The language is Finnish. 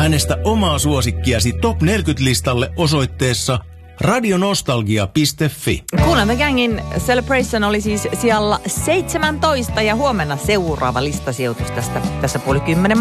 Äänestä omaa suosikkiasi Top 40-listalle osoitteessa radionostalgia.fi. Kuulemme Gangin Celebration oli siis sijalla 17 ja huomenna seuraava listasijoitus tässä 9:30